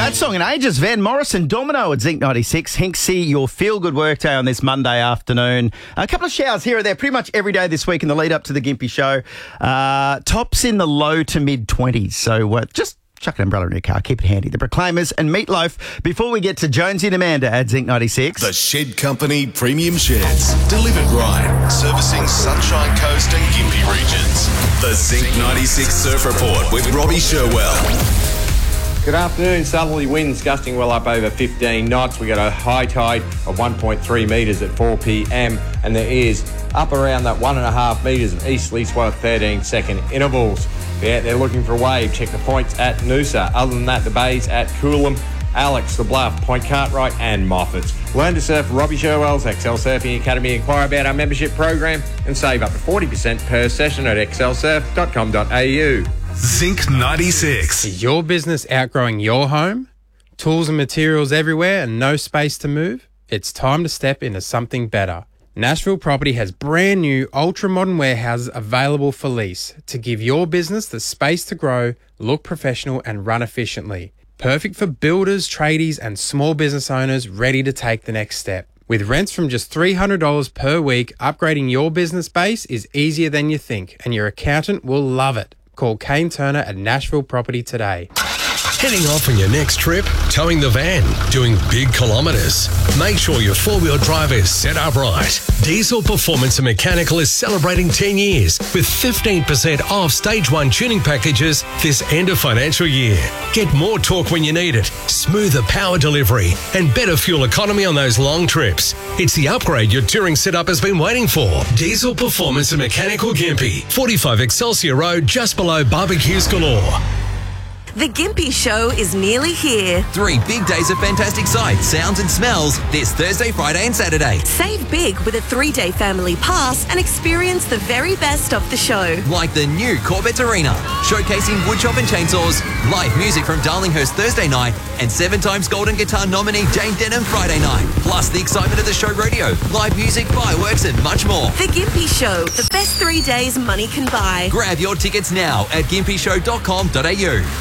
That song in ages. Van Morrison, Domino at Zinc 96. Hinksy, your feel-good workday on this Monday afternoon. A couple of showers here or there pretty much every day this week in the lead up to the Gympie Show. Tops in the low to mid-20s. So just chuck an umbrella in your car. Keep it handy. The Proclaimers and Meatloaf before we get to Jonesy and Amanda at Zinc 96. The Shed Company Premium Sheds. Delivered right. Servicing Sunshine Coast and Gympie regions. The Zinc 96 Surf Report with Robbie Sherwell. Good afternoon. Southerly winds gusting well up over 15 knots. We got a high tide of 1.3 metres at 4 p.m. and there is up around that 1.5 metres of easterly swell at 13-second intervals. Yeah, they're looking for a wave. Check the points at Noosa. Other than that, the bays at Coolum, Alex, The Bluff, Point Cartwright and Moffats. Learn to surf Robbie Sherwell's XL Surfing Academy. Inquire about our membership program and save up to 40% per session at xlsurf.com.au. Zinc 96. Is your business outgrowing your home? Tools and materials everywhere and no space to move? It's time to step into something better. Nashville Property has brand new ultra-modern warehouses available for lease to give your business the space to grow, look professional and run efficiently. Perfect for builders, tradies and small business owners ready to take the next step. With rents from just $300 per week, upgrading your business space is easier than you think and your accountant will love it. Call Kane Turner at Nashville Property today. Heading off on your next trip? Towing the van? Doing big kilometres? Make sure your four-wheel drive is set up right. Diesel Performance and Mechanical is celebrating 10 years with 15% off Stage 1 tuning packages this end of financial year. Get more torque when you need it, smoother power delivery and better fuel economy on those long trips. It's the upgrade your touring setup has been waiting for. Diesel Performance and Mechanical Gympie, 45 Excelsior Road, just below Barbecues Galore. The Gympie Show is nearly here. 3 big days of fantastic sights, sounds and smells this Thursday, Friday and Saturday. Save big with a 3-day family pass and experience the very best of the show. Like the new Corvette Arena, showcasing woodchop and chainsaws, live music from Darlinghurst Thursday night, and 7 times Golden Guitar nominee Jane Denham Friday night. Plus the excitement of the show rodeo, live music, fireworks and much more. The Gympie Show, the best 3 days money can buy. Grab your tickets now at gympyshow.com.au.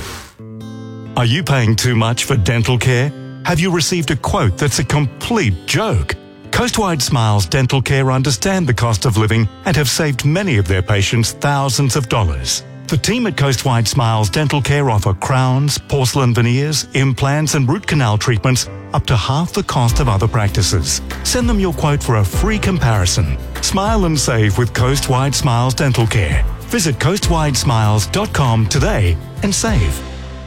Are you paying too much for dental care? Have you received a quote that's a complete joke? Coastwide Smiles Dental Care understand the cost of living and have saved many of their patients thousands of dollars. The team at Coastwide Smiles Dental Care offer crowns, porcelain veneers, implants and root canal treatments up to half the cost of other practices. Send them your quote for a free comparison. Smile and save with Coastwide Smiles Dental Care. Visit coastwidesmiles.com today and save.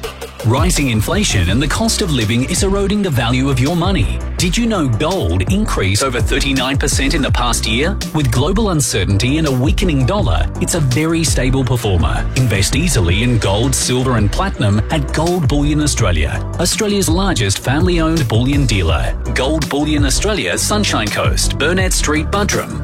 Rising inflation and the cost of living is eroding the value of your money. Did you know gold increased over 39% in the past year? With global uncertainty and a weakening dollar, it's a very stable performer. Invest easily in gold, silver and platinum at Gold Bullion Australia, Australia's largest family-owned bullion dealer. Gold Bullion Australia, Sunshine Coast, Burnett Street, Buttram.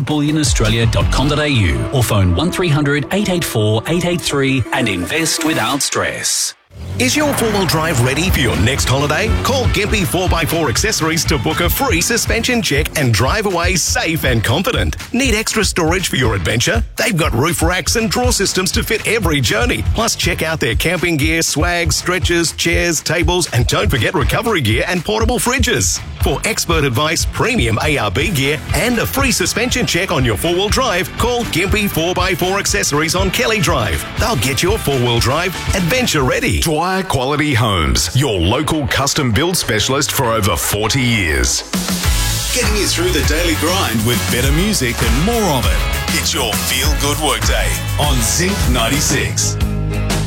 goldbullionaustralia.com.au or phone 1300 884 883 and invest without stress. Is your four-wheel drive ready for your next holiday? Call Gympie 4x4 Accessories to book a free suspension check and drive away safe and confident. Need extra storage for your adventure? They've got roof racks and drawer systems to fit every journey. Plus, check out their camping gear, swag, stretchers, chairs, tables, and don't forget recovery gear and portable fridges. For expert advice, premium ARB gear, and a free suspension check on your four-wheel drive, call Gympie 4x4 Accessories on Kelly Drive. They'll get your four-wheel drive adventure ready. Dwyer Quality Homes, your local custom build specialist for over 40 years. Getting you through the daily grind with better music and more of it. It's your feel-good workday on Zinc 96.